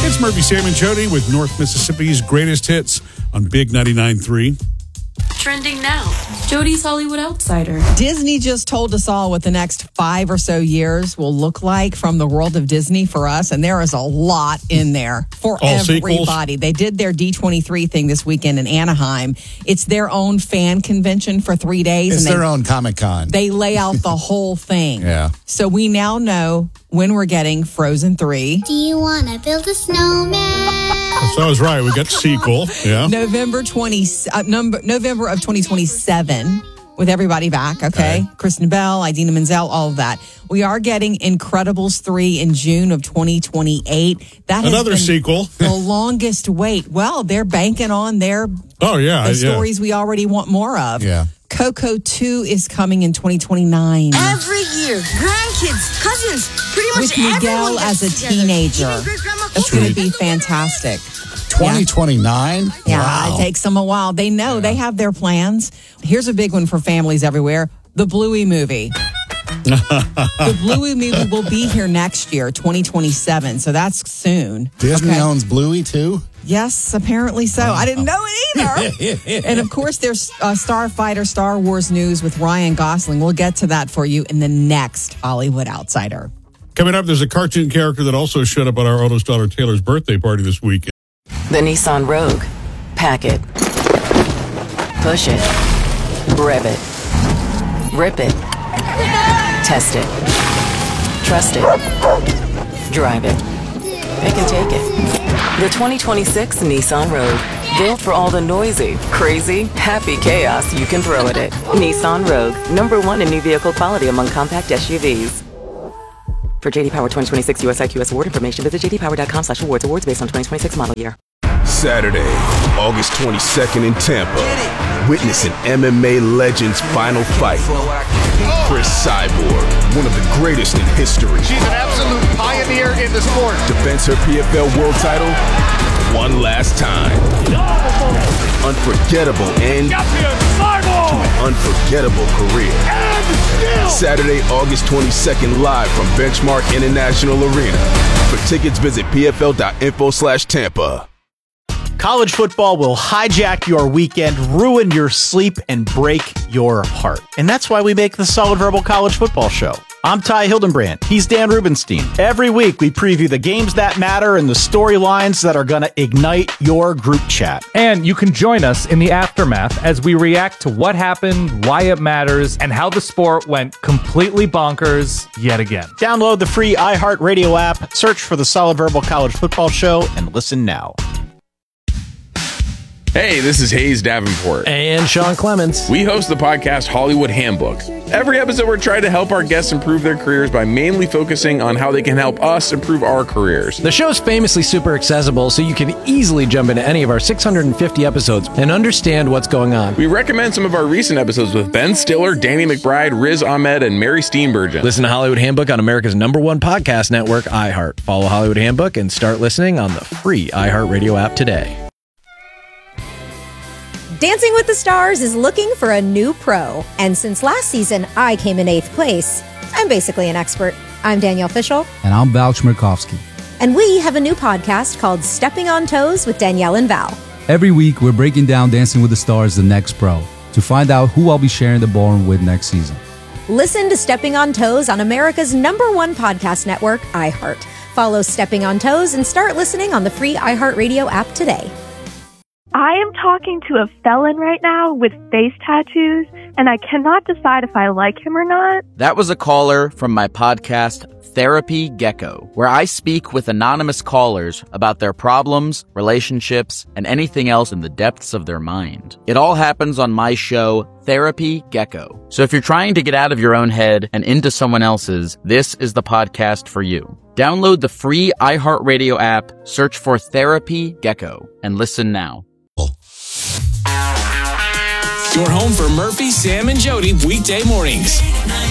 It's Murphy, Sam, and Jody with North Mississippi's greatest hits on Big 99.3. Trending now, Jody's Hollywood Outsider. Disney just told us all what the next 5 or so years will look like from the world of Disney for us, and there is a lot in there for All everybody. sequels? They did their D23 thing this weekend in Anaheim. It's their own fan convention for 3 days. It's and their own Comic-Con. They lay out the whole thing. Yeah. So we now know when we're getting Frozen 3. Do you want to build a snowman? So I was right. We got the sequel. Yeah. November of 2027 with everybody back, okay? Kristen Bell, Idina Menzel, all of that. We are getting Incredibles 3 in June of 2028. That has Another been sequel. the longest wait. Well, they're banking on the stories we already want more of. Yeah. Coco 2 is coming in 2029. Every year, grandkids, cousins, pretty much With Miguel everyone as gets a together. teenager. Even great-grandma That's Cookie. going to be fantastic. 2029? Yeah, Wow. it takes them a while. They know they have their plans. Here's a big one for families everywhere. The Bluey movie. The Bluey movie will be here next year, 2027. So that's soon. Disney Okay. owns Bluey, too? Yes, apparently so. I didn't know it either. And of course, there's Starfighter Star Wars news with Ryan Gosling. We'll get to that for you in the next Hollywood Outsider. Coming up, there's a cartoon character that also showed up at our oldest daughter Taylor's birthday party this weekend. The Nissan Rogue. Pack it. Push it. Rev it. Rip it. Test it. Trust it. Drive it. Pick and take it. The 2026 Nissan Rogue. Built for all the noisy, crazy, happy chaos you can throw at it. Nissan Rogue. #1 in new vehicle quality among compact SUVs. For JD Power 2026 US IQS award information, visit jdpower.com/awards. Awards based on 2026 model year. Saturday, August 22nd in Tampa. Witness an MMA legend's final fight. Chris Cyborg, one of the greatest in history. She's an absolute pioneer in the sport. Defends her PFL world title one last time. Unforgettable end to an unforgettable career. Saturday, August 22nd, live from Benchmark International Arena. For tickets, visit pfl.info/Tampa. College football will hijack your weekend, ruin your sleep, and break your heart. And that's why we make the Solid Verbal College Football Show. I'm Ty Hildenbrand. He's Dan Rubenstein. Every week, we preview the games that matter and the storylines that are going to ignite your group chat. And you can join us in the aftermath as we react to what happened, why it matters, and how the sport went completely bonkers yet again. Download the free iHeartRadio app, search for the Solid Verbal College Football Show, and listen now. Hey, this is Hayes Davenport. And Sean Clements. We host the podcast Hollywood Handbook. Every episode, we're trying to help our guests improve their careers by mainly focusing on how they can help us improve our careers. The show's famously super accessible, so you can easily jump into any of our 650 episodes and understand what's going on. We recommend some of our recent episodes with Ben Stiller, Danny McBride, Riz Ahmed, and Mary Steenburgen. Listen to Hollywood Handbook on America's #1 podcast network, iHeart. Follow Hollywood Handbook and start listening on the free iHeartRadio app today. Dancing with the Stars is looking for a new pro. And since last season, I came in 8th place. I'm basically an expert. I'm Danielle Fishel. And I'm Val Chmerkovsky. And we have a new podcast called Stepping on Toes with Danielle and Val. Every week, we're breaking down Dancing with the Stars, the next pro, to find out who I'll be sharing the ballroom with next season. Listen to Stepping on Toes on America's #1 podcast network, iHeart. Follow Stepping on Toes and start listening on the free iHeartRadio app today. I am talking to a felon right now with face tattoos, and I cannot decide if I like him or not. That was a caller from my podcast, Therapy Gecko, where I speak with anonymous callers about their problems, relationships, and anything else in the depths of their mind. It all happens on my show, Therapy Gecko. So if you're trying to get out of your own head and into someone else's, this is the podcast for you. Download the free iHeartRadio app, search for Therapy Gecko, and listen now. Your home for Murphy, Sam, and Jody weekday mornings.